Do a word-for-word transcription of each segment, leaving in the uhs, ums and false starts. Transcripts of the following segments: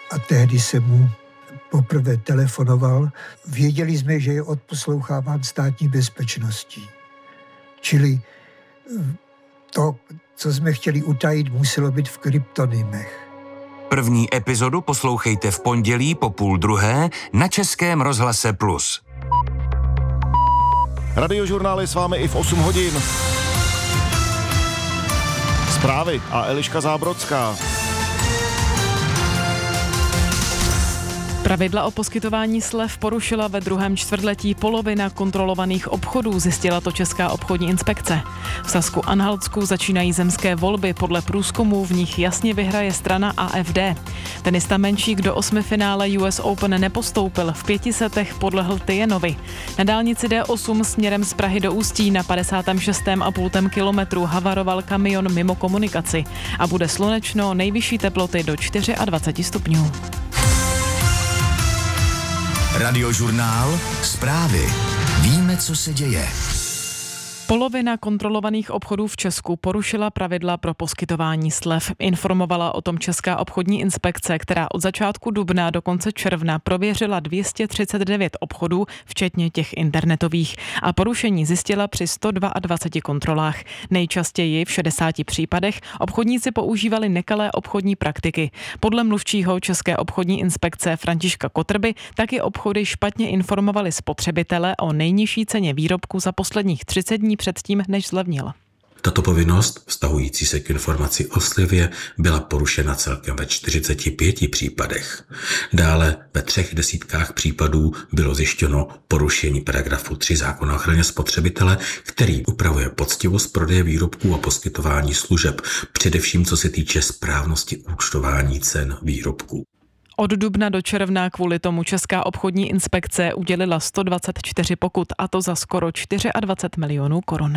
a tehdy jsem mu poprvé telefonoval. Věděli jsme, že je odposloucháván státní bezpečností. Čili to, co jsme chtěli utajit, muselo být v kryptonymech. První epizodu poslouchejte v pondělí po půl druhé na Českém rozhlase Plus. Radiožurnál je s vámi i v osm hodin. Zprávy a Eliška Zábrodská. Pravidla o poskytování slev porušila ve druhém čtvrtletí polovina kontrolovaných obchodů, zjistila to Česká obchodní inspekce. V Sasku-Anhaltsku začínají zemské volby, podle průzkumů v nich jasně vyhraje strana A F D. Tenista Menšík do osmifinále U S Open nepostoupil, v pěti setech podlehl Tyjenovi. Na dálnici D osm směrem z Prahy do Ústí na padesátém šestém a půl kilometru havaroval kamion mimo komunikaci a bude slunečno, nejvyšší teploty do dvacet čtyři stupňů. Radiožurnál, zprávy. Víme, co se děje. Polovina kontrolovaných obchodů v Česku porušila pravidla pro poskytování slev. Informovala o tom Česká obchodní inspekce, která od začátku dubna do konce června prověřila dvě stě třicet devět obchodů, včetně těch internetových. A porušení zjistila při sto dvaceti dvou kontrolách. Nejčastěji v šedesáti případech obchodníci používali nekalé obchodní praktiky. Podle mluvčího České obchodní inspekce Františka Kotrby taky obchody špatně informovali spotřebitele o nejnižší ceně výrobku za posledních třicet dní předtím, než zlevnil. Tato povinnost, vztahující se k informaci o slevě, byla porušena celkem ve čtyřiceti pěti případech. Dále ve třech desítkách případů bylo zjištěno porušení paragrafu tři zákona o ochraně spotřebitele, který upravuje poctivost prodeje výrobků a poskytování služeb, především co se týče správnosti účtování cen výrobků. Od dubna do června kvůli tomu Česká obchodní inspekce udělila sto dvacet čtyři pokut, a to za skoro dvacet čtyři milionů korun.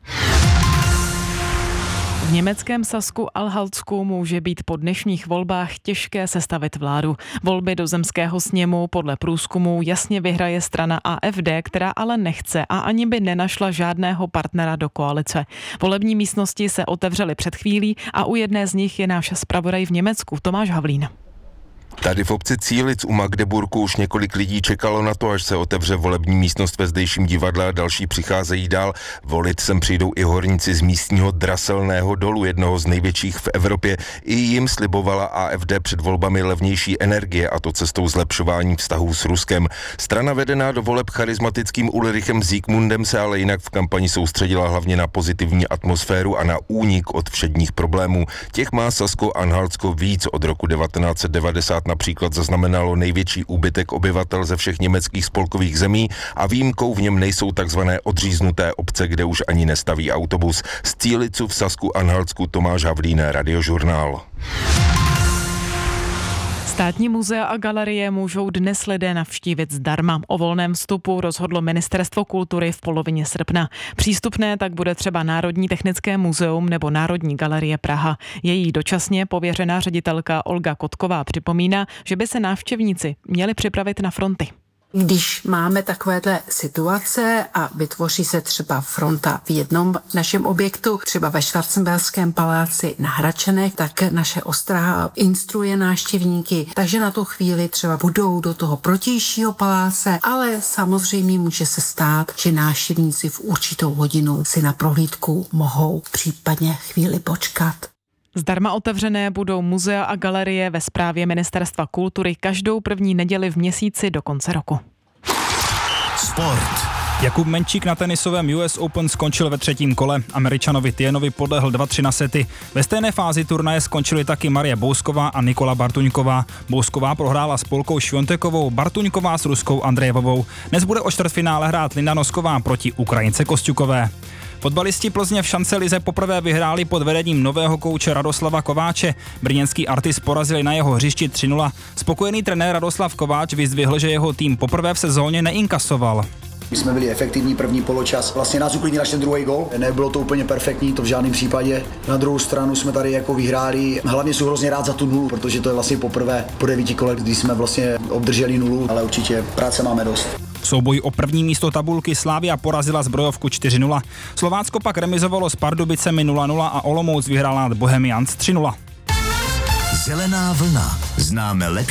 V německém Sasku-Anhaltsku může být po dnešních volbách těžké sestavit vládu. Volby do zemského sněmu podle průzkumů jasně vyhraje strana A F D, která ale nechce a ani by nenašla žádného partnera do koalice. Volební místnosti se otevřely před chvílí a u jedné z nich je náš zpravodaj v Německu Tomáš Havlín. Tady v obci Cílic u Magdeburku už několik lidí čekalo na to, až se otevře volební místnost ve zdejším divadle a další přicházejí dál. Volit sem přijdou i horníci z místního draselného dolu, jednoho z největších v Evropě. I jim slibovala A F D před volbami levnější energie, a to cestou zlepšování vztahů s Ruskem. Strana vedená do voleb charismatickým Ulrichem Siegmundem se ale jinak v kampani soustředila hlavně na pozitivní atmosféru a na únik od všedních problémů. Těch má Sasko-Anhaltsko víc. Od roku devatenáct set devadesát například zaznamenalo největší úbytek obyvatel ze všech německých spolkových zemí a výjimkou v něm nejsou takzvané odříznuté obce, kde už ani nestaví autobus. Z Cílicu v Sasku-Anhaltsku Tomáš Havlín, Radiožurnál. Státní muzea a galerie můžou dnes lidé navštívit zdarma. O volném vstupu rozhodlo Ministerstvo kultury v polovině srpna. Přístupné tak bude třeba Národní technické muzeum nebo Národní galerie Praha. Její dočasně pověřená ředitelka Olga Kotková připomíná, že by se návštěvníci měli připravit na fronty. Když máme takovéhle situace a vytvoří se třeba fronta v jednom našem objektu, třeba ve Schwarzenberském paláci na Hradčanech, tak naše ostraha instruuje návštěvníky, takže na tu chvíli třeba budou do toho protějšího paláce, ale samozřejmě může se stát, že návštěvníci v určitou hodinu si na prohlídku mohou případně chvíli počkat. Zdarma otevřené budou muzea a galerie ve správě Ministerstva kultury každou první neděli v měsíci do konce roku. Sport. Jakub Menčík na tenisovém U S Open skončil ve třetím kole. Američanovi Tyjenovi podlehl dva tři na sety. Ve stejné fázi turnaje skončily taky Marie Bousková a Nikola Bartuňková. Bousková prohrála s Polkou Šviontekovou, Bartuňková s Ruskou Andrejevovou. Dnes bude o čtvrtfinále hrát Linda Nosková proti Ukrajince Kosťukové. Fotbalisti Plzně v šance lize poprvé vyhráli pod vedením nového kouče Radoslava Kováče. Brněnský Artis porazili na jeho hřišti tři nula. Spokojený trenér Radoslav Kováč vyzdvihl, že jeho tým poprvé v sezóně neinkasoval. My jsme byli efektivní první poločas, vlastně nás uklidnil až ten druhý gol. Nebylo to úplně perfektní, to v žádném případě. Na druhou stranu jsme tady jako vyhráli. Hlavně jsem hrozně rád za tu nulu, protože to je vlastně poprvé po devíti kolech, kdy jsme vlastně obdrželi nulu, ale určitě práce máme dost. V souboji o první místo tabulky Slavia porazila Zbrojovku čtyři nula. Slovácko pak remizovalo s Pardubicemi nula nula a Olomouc vyhrál nad Bohemians tři nula. Zelená vlna. Známe lepší